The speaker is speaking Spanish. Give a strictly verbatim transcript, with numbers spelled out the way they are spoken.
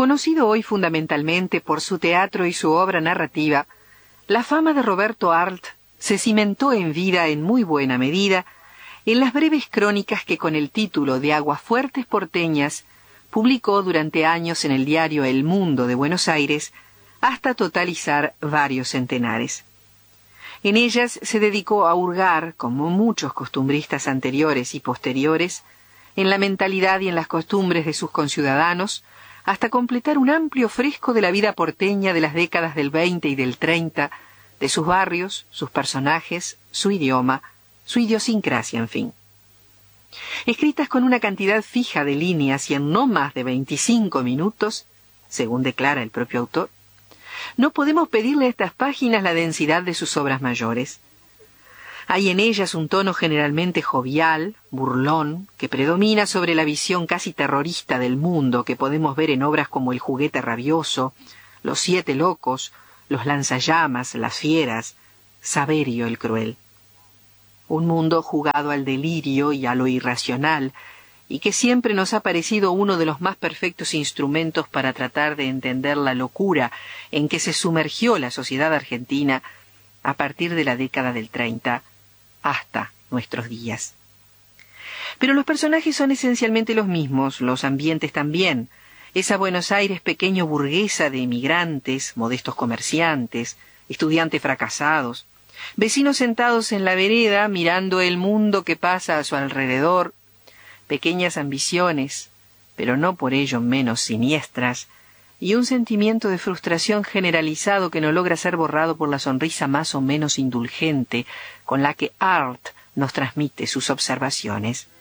Conocido hoy fundamentalmente por su teatro y su obra narrativa, la fama de Roberto Arlt se cimentó en vida en muy buena medida en las breves crónicas que con el título de Aguafuertes porteñas publicó durante años en el diario El Mundo de Buenos Aires, hasta totalizar varios centenares. En ellas se dedicó a hurgar, como muchos costumbristas anteriores y posteriores, en la mentalidad y en las costumbres de sus conciudadanos, hasta completar un amplio fresco de la vida porteña de las décadas del veinte y del treinta, de sus barrios, sus personajes, su idioma, su idiosincrasia, en fin. Escritas con una cantidad fija de líneas y en no más de veinticinco minutos, según declara el propio autor, no podemos pedirle a estas páginas la densidad de sus obras mayores. Hay en ellas un tono generalmente jovial, burlón, que predomina sobre la visión casi terrorista del mundo que podemos ver en obras como El juguete rabioso, Los siete locos, Los lanzallamas, Las fieras, Saverio el cruel. Un mundo jugado al delirio y a lo irracional, y que siempre nos ha parecido uno de los más perfectos instrumentos para tratar de entender la locura en que se sumergió la sociedad argentina a partir de la década del treinta hasta nuestros días. Pero los personajes son esencialmente los mismos, los ambientes también. Esa Buenos Aires pequeño burguesa de emigrantes, modestos comerciantes, estudiantes fracasados, vecinos sentados en la vereda mirando el mundo que pasa a su alrededor, pequeñas ambiciones, pero no por ello menos siniestras, y un sentimiento de frustración generalizado que no logra ser borrado por la sonrisa más o menos indulgente con la que Arlt nos transmite sus observaciones.